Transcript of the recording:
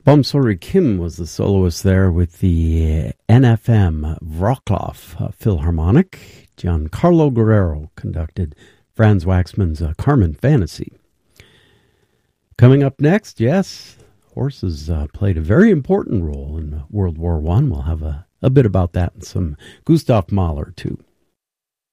Bomsori Kim was the soloist there with the NFM Wrocław Philharmonic. Giancarlo Guerrero conducted Franz Waxman's Carmen Fantasy. Coming up next, yes, horses played a very important role in World War I. We'll have a bit about that and some Gustav Mahler, too.